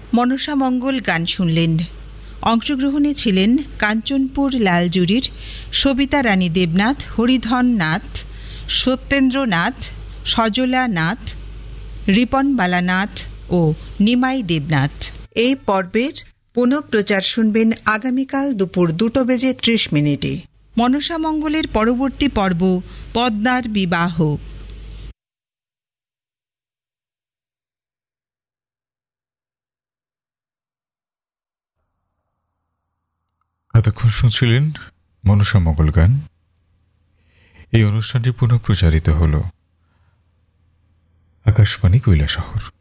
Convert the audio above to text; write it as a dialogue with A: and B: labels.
A: মনসামঙ্গল গান শুনলেন। অংশগ্রহণে ছিলেন কাঞ্চনপুর লালজুরির সবিতা রানী দেবনাথ, হরিধন নাথ, সত্যেন্দ্র নাথ, সজলা নাথ, রিপন বালানাথ ও নিমাই দেবনাথ। এই পর্বের পুনঃপ্রচার শুনবেন আগামীকাল দুপুর 2:30 মনসামঙ্গলের পরবর্তী পর্ব পদ্মার বিবাহ।
B: এতক্ষণ শুনছিলেন মনসামঙ্গল গান। এই অনুষ্ঠানটি পুনঃপ্রচারিত হল আকাশবাণী কৈলাসহর।